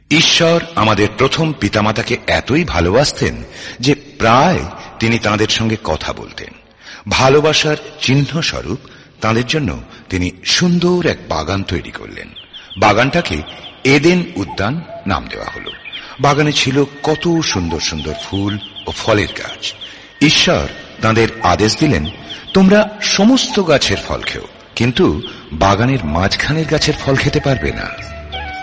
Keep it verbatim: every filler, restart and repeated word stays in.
ঈশ্বর আমাদের প্রথম পিতামাতাকে এতই ভালোবাসতেন যে প্রায় তিনি তাঁদের সঙ্গে কথা বলতেন। ভালোবাসার চিহ্ন স্বরূপ তাঁদের জন্য তিনি সুন্দর এক বাগান তৈরি করলেন। বাগানটাকে এদেন উদ্যান নাম দেওয়া হলো। বাগানে ছিল কত সুন্দর সুন্দর ফুল ও ফলের গাছ। ঈশ্বর তাঁদের আদেশ দিলেন, তোমরা সমস্ত গাছের ফল খেও, কিন্তু বাগানের মাঝখানের গাছের ফল খেতে পারবে না।